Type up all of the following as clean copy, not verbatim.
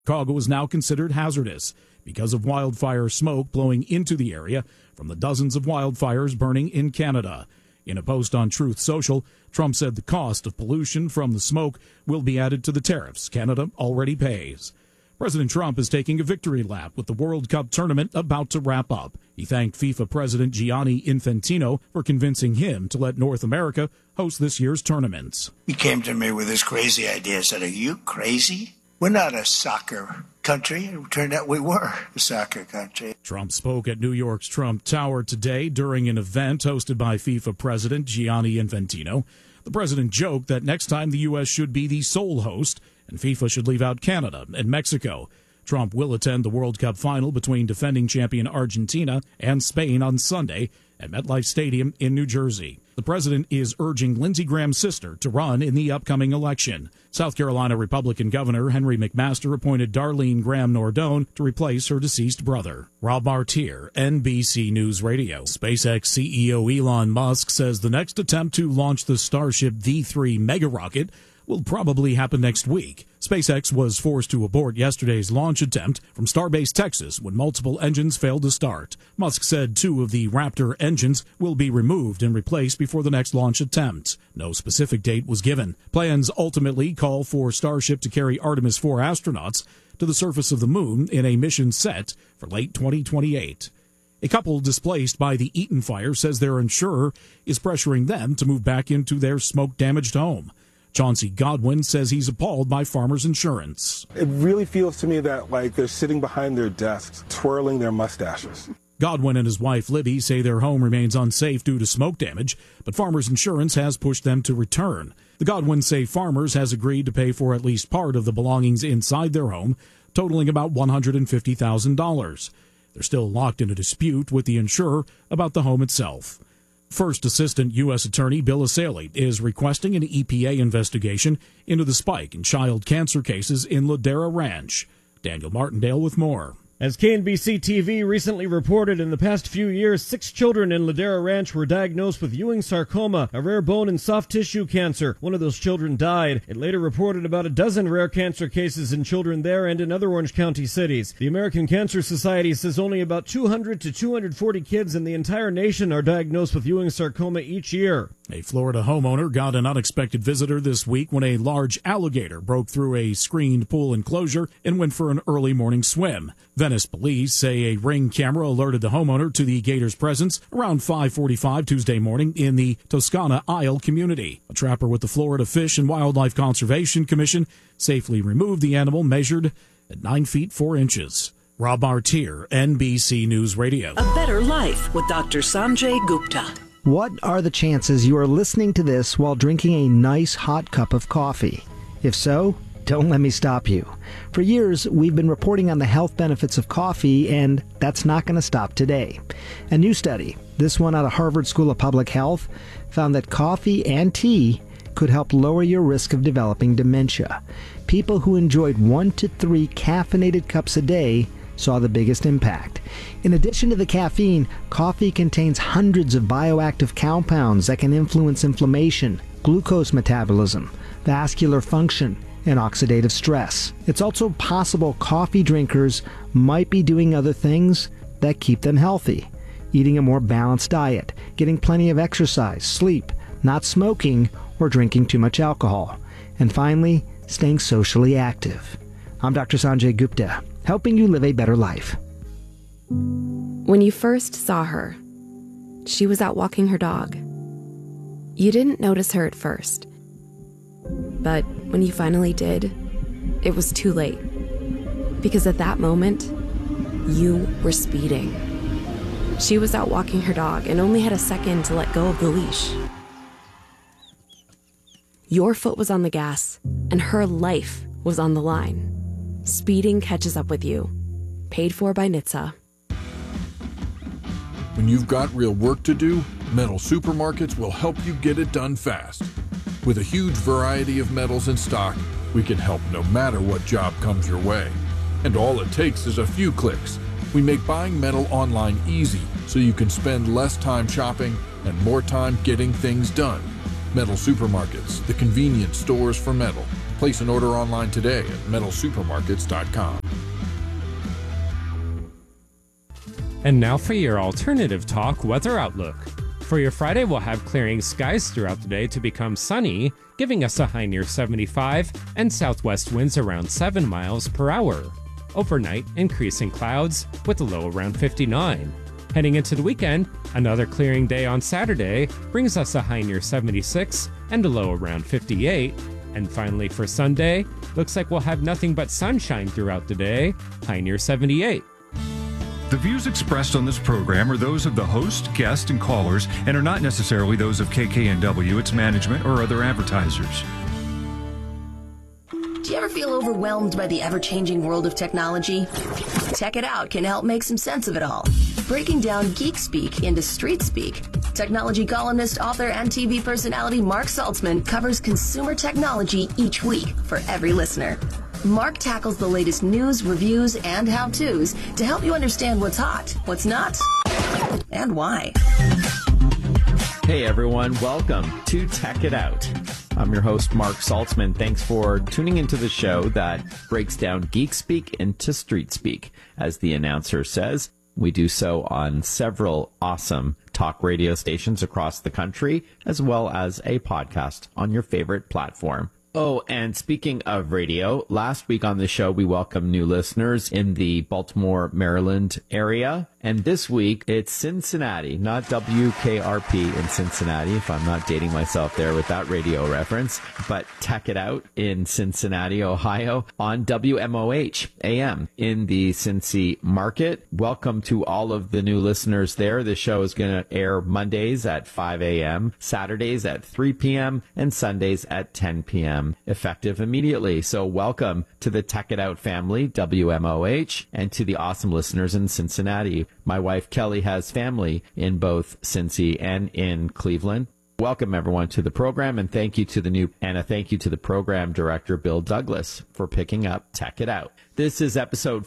Chicago is now considered hazardous because of wildfire smoke blowing into the area from the dozens of wildfires burning in Canada. In a post on Truth Social, Trump said the cost of pollution from the smoke will be added to the tariffs Canada already pays. President Trump is taking a victory lap with the World Cup tournament about to wrap up. He thanked FIFA President Gianni Infantino for convincing him to let North America host this year's tournaments. He came to me with this crazy idea. I said, "Are you crazy? We're not a soccer country." It turned out we were a soccer country. Trump spoke at New York's Trump Tower today during an event hosted by FIFA President Gianni Infantino. The president joked that next time the U.S. should be the sole host and FIFA should leave out Canada and Mexico. Trump will attend the World Cup final between defending champion Argentina and Spain on Sunday at MetLife Stadium in New Jersey. The president is urging Lindsey Graham's sister to run in the upcoming election. South Carolina Republican Governor Henry McMaster appointed Darlene Graham Nordone to replace her deceased brother. Rob Martier, NBC News Radio. SpaceX CEO Elon Musk says the next attempt to launch the Starship V3 mega rocket will probably happen next week. SpaceX was forced to abort yesterday's launch attempt from Starbase, Texas, when multiple engines failed to start. Musk said 2 of the Raptor engines will be removed and replaced before the next launch attempt. No specific date was given. Plans ultimately call for Starship to carry Artemis 4 astronauts to the surface of the moon in a mission set for late 2028. A couple displaced by the Eaton fire says their insurer is pressuring them to move back into their smoke-damaged home. Chauncey Godwin says he's appalled by Farmers Insurance. It really feels to me that like they're sitting behind their desks, twirling their mustaches. Godwin and his wife Libby say their home remains unsafe due to smoke damage, but Farmers Insurance has pushed them to return. The Godwins say Farmers has agreed to pay for at least part of the belongings inside their home, totaling about $150,000. They're still locked in a dispute with the insurer about the home itself. First Assistant U.S. Attorney Bill Asaley is requesting an EPA investigation into the spike in child cancer cases in Ladera Ranch. Daniel Martindale with more. As KNBC-TV recently reported, in the past few years, 6 children in Ladera Ranch were diagnosed with Ewing sarcoma, a rare bone and soft tissue cancer. One of those children died. It later reported about a dozen rare cancer cases in children there and in other Orange County cities. The American Cancer Society says only about 200 to 240 kids in the entire nation are diagnosed with Ewing sarcoma each year. A Florida homeowner got an unexpected visitor this week when a large alligator broke through a screened pool enclosure and went for an early morning swim. Venice police say a Ring camera alerted the homeowner to the gator's presence around 5:45 Tuesday morning in the Toscana Isle community. A trapper with the Florida Fish and Wildlife Conservation Commission safely removed the animal, measured at 9 feet 4 inches. Rob Martier, NBC News Radio. A Better Life with Dr. Sanjay Gupta. What are the chances you are listening to this while drinking a nice hot cup of coffee? If so, don't let me stop you. For years, we've been reporting on the health benefits of coffee, and that's not going to stop today. A new study, this one out of Harvard School of Public Health, found that coffee and tea could help lower your risk of developing dementia. People who enjoyed 1 to 3 caffeinated cups a day saw the biggest impact. In addition to the caffeine, coffee contains hundreds of bioactive compounds that can influence inflammation, glucose metabolism, vascular function, and oxidative stress. It's also possible coffee drinkers might be doing other things that keep them healthy. Eating a more balanced diet, getting plenty of exercise, sleep, not smoking, or drinking too much alcohol. And finally, staying socially active. I'm Dr. Sanjay Gupta, helping you live a better life. When you first saw her, she was out walking her dog. You didn't notice her at first. But when you finally did, it was too late. Because at that moment, you were speeding. She was out walking her dog and only had a second to let go of the leash. Your foot was on the gas, and her life was on the line. Speeding catches up with you. Paid for by NHTSA. When you've got real work to do, Metal Supermarkets will help you get it done fast. With a huge variety of metals in stock, we can help no matter what job comes your way. And all it takes is a few clicks. We make buying metal online easy so you can spend less time shopping and more time getting things done. Metal Supermarkets, the convenience stores for metal. Place an order online today at metalsupermarkets.com. And now for your alternative talk weather outlook. For your Friday, we'll have clearing skies throughout the day to become sunny, giving us a high near 75 and southwest winds around 7 miles per hour. Overnight, increasing clouds with a low around 59. Heading into the weekend, another clearing day on Saturday brings us a high near 76 and a low around 58. And finally for Sunday, looks like we'll have nothing but sunshine throughout the day, high near 78. The views expressed on this program are those of the host, guest, and callers and are not necessarily those of KKNW, its management, or other advertisers. Do you ever feel overwhelmed by the ever-changing world of technology? Tech It Out can help make some sense of it all. Breaking down geek speak into street speak, technology columnist, author, and TV personality Mark Saltzman covers consumer technology each week for every listener. Mark tackles the latest news, reviews, and how-tos to help you understand what's hot, what's not, and why. Hey everyone, welcome to Tech It Out. I'm your host, Mark Saltzman. Thanks for tuning into the show that breaks down geek speak into street speak. As the announcer says, we do so on several awesome talk radio stations across the country, as well as a podcast on your favorite platform. Oh, and speaking of radio, last week on the show, we welcomed new listeners in the Baltimore, Maryland area. And this week, it's Cincinnati, not WKRP in Cincinnati, if I'm not dating myself there with that radio reference, but Tech It Out in Cincinnati, Ohio, on WMOH AM in the Cincy market. Welcome to all of the new listeners there. The show is going to air Mondays at 5 a.m., Saturdays at 3 p.m., and Sundays at 10 p.m., effective immediately. So welcome to the Tech It Out family, WMOH, and to the awesome listeners in Cincinnati. My wife, Kelly, has family in both Cincy and in Cleveland. Welcome, everyone, to the program, and thank you to the program director, Bill Douglas, for picking up Tech It Out. This is episode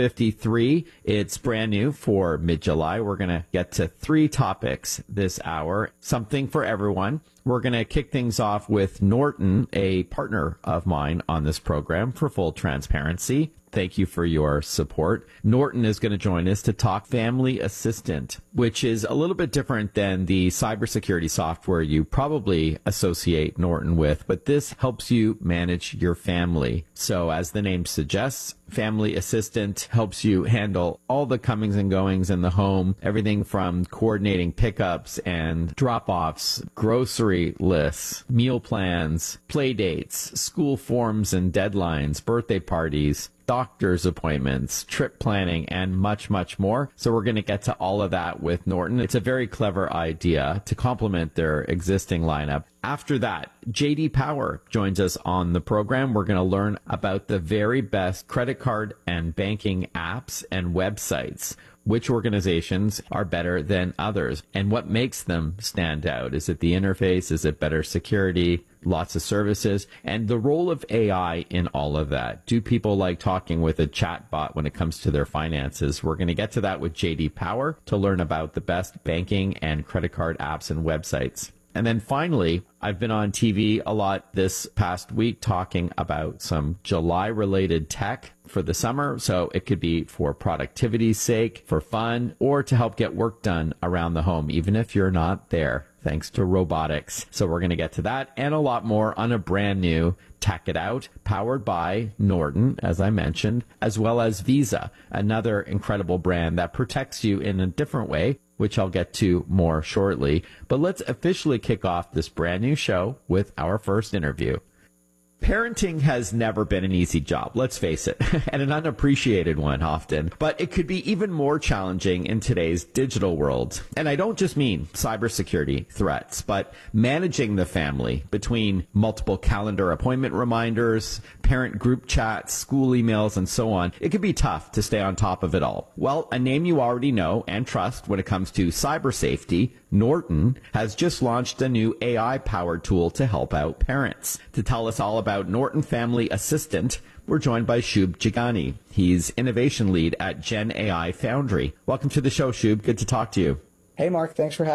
453. It's brand new for mid-July. We're going to get to 3 topics this hour, something for everyone. We're going to kick things off with Norton, a partner of mine on this program, for full transparency. Thank you for your support. Norton is going to join us to talk Family Assistant, which is a little bit different than the cybersecurity software you probably associate Norton with, but this helps you manage your family. So as the name suggests, Family Assistant helps you handle all the comings and goings in the home, everything from coordinating pickups and drop-offs, grocery lists, meal plans, play dates, school forms and deadlines, birthday parties, doctor's appointments, trip planning, and much, much more. So we're going to get to all of that with Norton. It's a very clever idea to complement their existing lineup. After that, JD Power joins us on the program. We're going to learn about the very best credit card and banking apps and websites. Which organizations are better than others and what makes them stand out? Is it the interface? Is it better security? Lots of services, and the role of AI in all of that. Do people like talking with a chat bot when it comes to their finances? We're going to get to that with JD Power to learn about the best banking and credit card apps and websites. And then finally, I've been on TV a lot this past week talking about some July-related tech for the summer. So it could be for productivity's sake, for fun, or to help get work done around the home, even if you're not there, thanks to robotics. So we're going to get to that and a lot more on a brand new Tech It Out, powered by Norton, as I mentioned, as well as Visa, another incredible brand that protects you in a different way, which I'll get to more shortly. But let's officially kick off this brand new show with our first interview. Parenting has never been an easy job, let's face it, and an unappreciated one often, but it could be even more challenging in today's digital world. And I don't just mean cybersecurity threats, but managing the family between multiple calendar appointment reminders, parent group chats, school emails, and so on. It can be tough to stay on top of it all. Well, a name you already know and trust when it comes to cyber safety, Norton, has just launched a new AI-powered tool to help out parents. To tell us all about Norton Family Assistant, we're joined by Shub Jagani. He's innovation lead at Gen AI Foundry. Welcome to the show, Shub. Good to talk to you. Hey, Mark. Thanks for having me.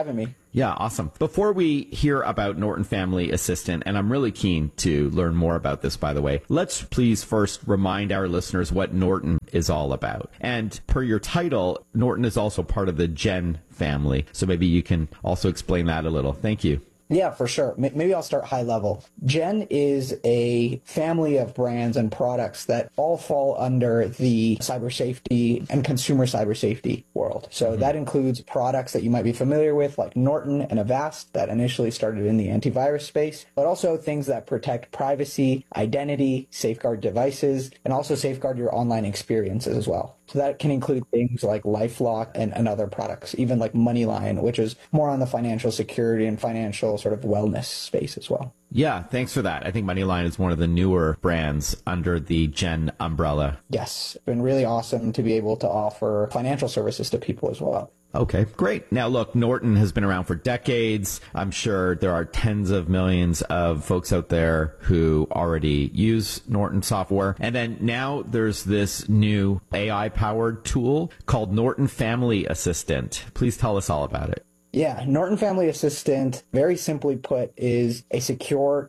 Yeah, awesome. Before we hear about Norton Family Assistant, and I'm really keen to learn more about this, by the way, let's please first remind our listeners what Norton is all about. And per your title, Norton is also part of the Gen family. So maybe you can also explain that a little. Thank you. Yeah, for sure. Maybe I'll start high level. Gen is a family of brands and products that all fall under the cyber safety and consumer cyber safety world. So that includes products that you might be familiar with, like Norton and Avast, that initially started in the antivirus space, but also things that protect privacy, identity, safeguard devices, and also safeguard your online experiences as well. So that can include things like LifeLock and other products, even like Moneyline, which is more on the financial security and financial sort of wellness space as well. Yeah, thanks for that. I think Moneyline is one of the newer brands under the Gen umbrella. Yes, it's been really awesome to be able to offer financial services to people as well. Okay, great. Now, look, Norton has been around for decades. I'm sure there are tens of millions of folks out there who already use Norton software. And then now there's this new AI-powered tool called Norton Family Assistant. Please tell us all about it. Yeah, Norton Family Assistant, very simply put, is a secure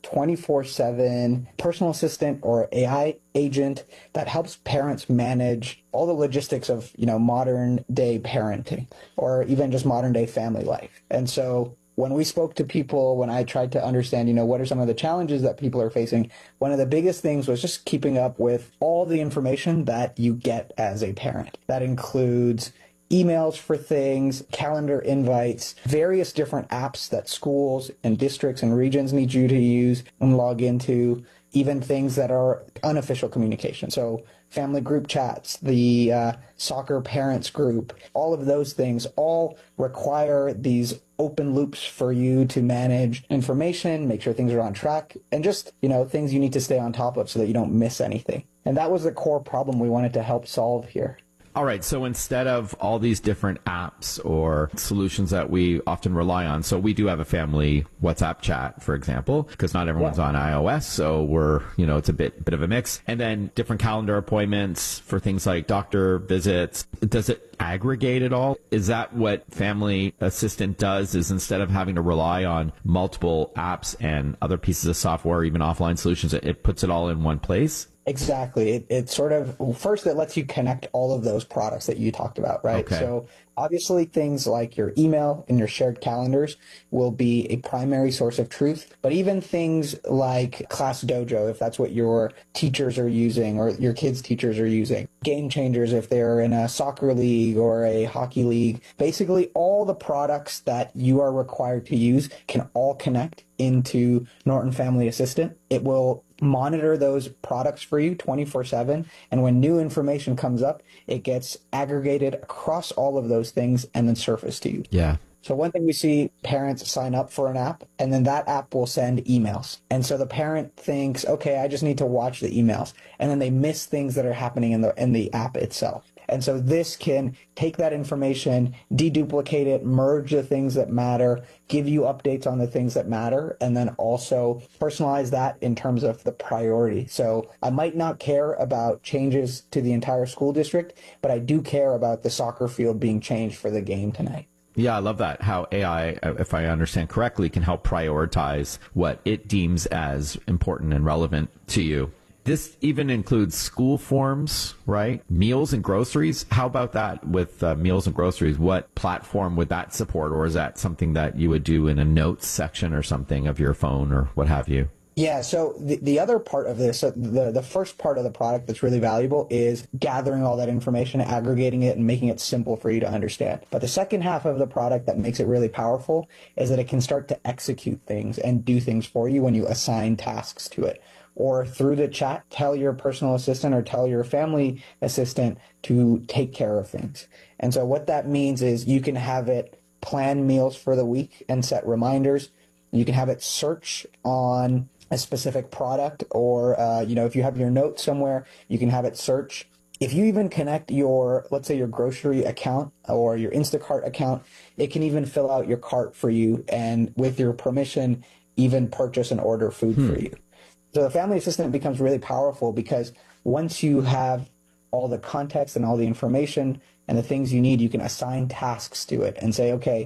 24/7 personal assistant or AI agent that helps parents manage all the logistics of, modern day parenting or even just modern day family life. And so when we spoke to people, when I tried to understand, what are some of the challenges that people are facing, one of the biggest things was just keeping up with all the information that you get as a parent. That includes emails for things, calendar invites, various different apps that schools and districts and regions need you to use and log into, even things that are unofficial communication. So family group chats, the soccer parents group, all of those things all require these open loops for you to manage information, make sure things are on track, and just, things you need to stay on top of so that you don't miss anything. And that was the core problem we wanted to help solve here. All right, so instead of all these different apps or solutions that we often rely on, so we do have a family WhatsApp chat, for example, because not everyone's on iOS, so we're, it's a bit of a mix. And then different calendar appointments for things like doctor visits. Does it aggregate it all? Is that what Family Assistant does, is instead of having to rely on multiple apps and other pieces of software, even offline solutions, it puts it all in one place? Exactly. It sort of, first, it lets you connect all of those products that you talked about, right? Okay. So obviously things like your email and your shared calendars will be a primary source of truth, but even things like Class Dojo, if that's what your teachers are using or your kids' teachers are using, Game Changers if they're in a soccer league or a hockey league, basically all the products that you are required to use can all connect into Norton Family Assistant. It will monitor those products for you 24/7. And when new information comes up, it gets aggregated across all of those things and then surfaced to you. Yeah. So one thing we see, parents sign up for an app and then that app will send emails. And so the parent thinks, okay, I just need to watch the emails. And then they miss things that are happening in the app itself. And so this can take that information, deduplicate it, merge the things that matter, give you updates on the things that matter, and then also personalize that in terms of the priority. So I might not care about changes to the entire school district, but I do care about the soccer field being changed for the game tonight. Yeah, I love that. How AI, if I understand correctly, can help prioritize what it deems as important and relevant to you. This even includes school forms, right? Meals and groceries. How about that with meals and groceries? What platform would that support? Or is that something that you would do in a notes section or something of your phone or what have you? Yeah, so the other part of this, the first part of the product that's really valuable is gathering all that information, aggregating it, and making it simple for you to understand. But the second half of the product that makes it really powerful is that it can start to execute things and do things for you when you assign tasks to it. Or through the chat, tell your personal assistant or tell your family assistant to take care of things. And so what that means is you can have it plan meals for the week and set reminders. You can have it search on a specific product or, if you have your notes somewhere, you can have it search. If you even connect your, let's say your grocery account or your Instacart account, it can even fill out your cart for you and with your permission, even purchase and order food for you. So the Family Assistant becomes really powerful because once you have all the context and all the information and the things you need, you can assign tasks to it and say, okay,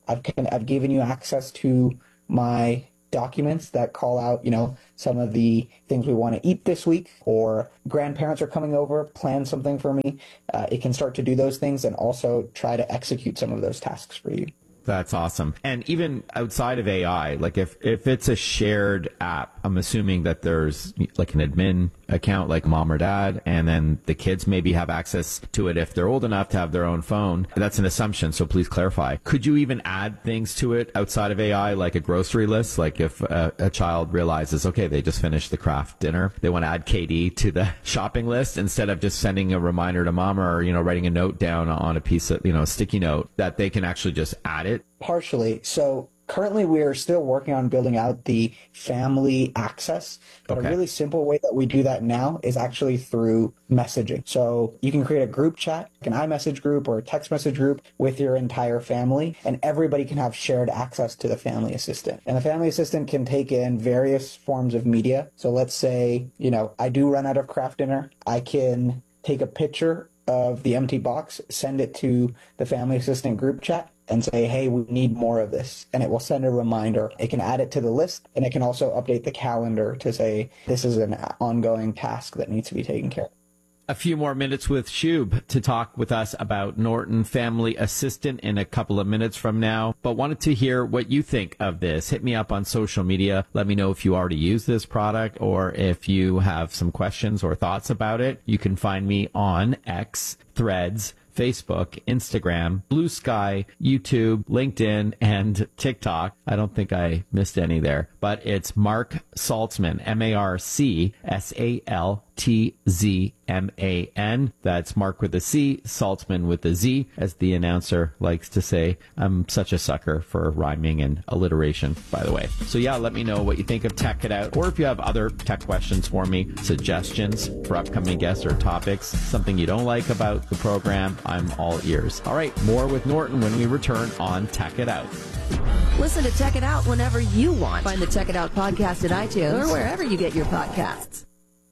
I've given you access to my documents that call out, some of the things we want to eat this week, or grandparents are coming over, plan something for me. It can start to do those things and also try to execute some of those tasks for you. That's awesome. And even outside of AI, like if it's a shared app, I'm assuming that there's like an admin account like mom or dad, and then the kids maybe have access to it if they're old enough to have their own phone. That's an assumption, so please clarify. Could you even add things to it outside of AI, like a grocery list? Like if a child realizes, okay, they just finished the Kraft dinner, they want to add KD to the shopping list instead of just sending a reminder to mom or, writing a note down on a piece of, sticky note, that they can actually just add it? Partially. So currently we're still working on building out the family access, but a really simple way that we do that now is actually through messaging. So you can create a group chat, an iMessage group or a text message group with your entire family, and everybody can have shared access to the family assistant. And the family assistant can take in various forms of media. So let's say, I do run out of Kraft dinner. I can take a picture of the empty box, send it to the family assistant group chat, and say, hey, we need more of this. And it will send a reminder. It can add it to the list, and it can also update the calendar to say, this is an ongoing task that needs to be taken care of. A few more minutes with Shub to talk with us about Norton Family Assistant in a couple of minutes from now, but wanted to hear what you think of this. Hit me up on social media. Let me know if you already use this product or if you have some questions or thoughts about it. You can find me on X, Threads, Facebook, Instagram, Blue Sky, YouTube, LinkedIn, and TikTok. I don't think I missed any there, but it's Mark Saltzman, MarkSaltzman. That's Mark with a C, Saltzman with a Z, as the announcer likes to say. I'm such a sucker for rhyming and alliteration, by the way. So yeah, let me know what you think of Tech It Out, or if you have other tech questions for me, suggestions for upcoming guests or topics, something you don't like about the program, I'm all ears. All right, more with Norton when we return on Tech It Out. Listen to Tech It Out whenever you want. Find the Tech It Out podcast at iTunes or wherever you get your podcasts.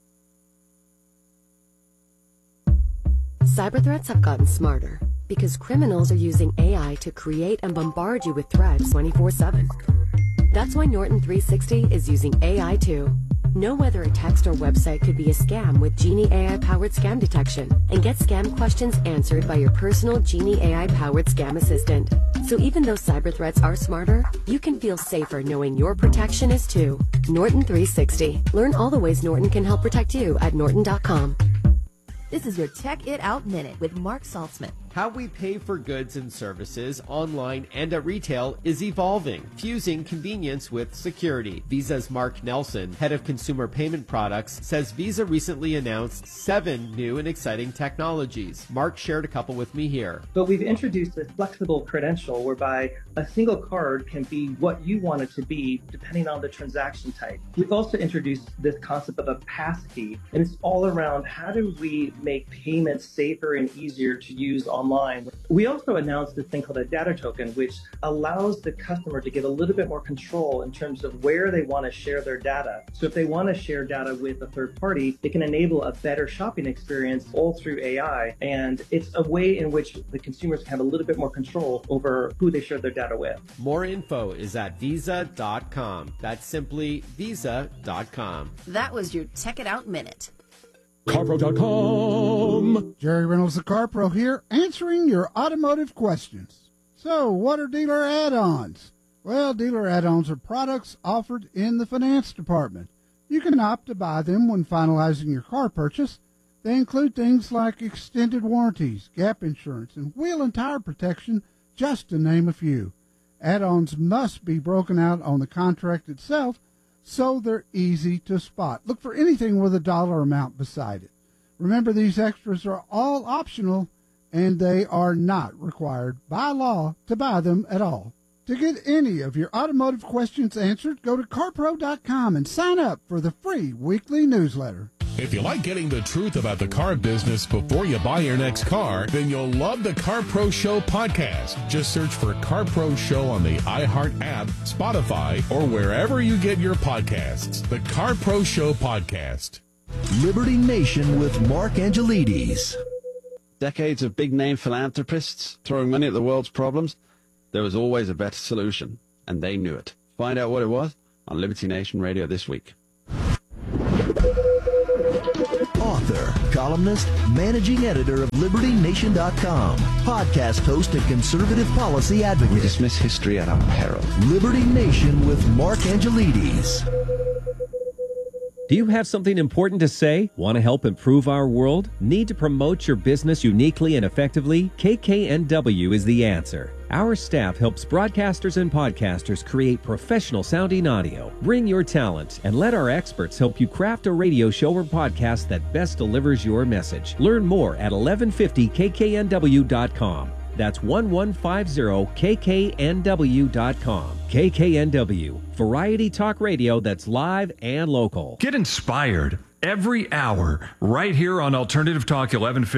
Cyber threats have gotten smarter because criminals are using AI to create and bombard you with threats 24/7. That's why Norton 360 is using AI too. Know whether a text or website could be a scam with Genie AI-powered scam detection, and get scam questions answered by your personal Genie AI-powered scam assistant. So even though cyber threats are smarter, you can feel safer knowing your protection is too. Norton 360. Learn all the ways Norton can help protect you at norton.com. This is your Tech It Out Minute with Mark Saltzman. How we pay for goods and services online and at retail is evolving, fusing convenience with security. Visa's Mark Nelson, head of consumer payment products, says Visa recently announced 7 new and exciting technologies. Mark shared a couple with me here. But we've introduced a flexible credential whereby a single card can be what you want it to be depending on the transaction type. We've also introduced this concept of a passkey, and it's all around how do we make payments safer and easier to use online. We also announced this thing called a data token, which allows the customer to get a little bit more control in terms of where they want to share their data. So if they want to share data with a third party, it can enable a better shopping experience all through AI. And it's a way in which the consumers can have a little bit more control over who they share their data with. More info is at visa.com. That's simply visa.com. That was your Tech It Out Minute. CarPro.com. Jerry Reynolds, the CarPro here, answering your automotive questions. So, what are dealer add-ons? Well, dealer add-ons are products offered in the finance department. You can opt to buy them when finalizing your car purchase. They include things like extended warranties, gap insurance, and wheel and tire protection, just to name a few. Add-ons must be broken out on the contract itself, so they're easy to spot. Look for anything with a dollar amount beside it. Remember, these extras are all optional, and they are not required by law to buy them at all. To get any of your automotive questions answered, go to CarPro.com and sign up for the free weekly newsletter. If you like getting the truth about the car business before you buy your next car, then you'll love the Car Pro Show podcast. Just search for Car Pro Show on the iHeart app, Spotify, or wherever you get your podcasts. The Car Pro Show podcast. Liberty Nation with Mark Angelides. Decades of big-name philanthropists throwing money at the world's problems. there was always a better solution, and they knew it. Find out what it was on Liberty Nation Radio this week. Author, columnist, managing editor of LibertyNation.com, podcast host and conservative policy advocate. We dismiss history at our peril. Liberty Nation with Mark Angelides. Do you have something important to say? Want to help improve our world? Need to promote your business uniquely and effectively? KKNW is the answer. Our staff helps broadcasters and podcasters create professional sounding audio. Bring your talent and let our experts help you craft a radio show or podcast that best delivers your message. Learn more at 1150kknw.com. That's 1150kknw.com. KKNW, variety talk radio that's live and local. Get inspired every hour right here on Alternative Talk 1150.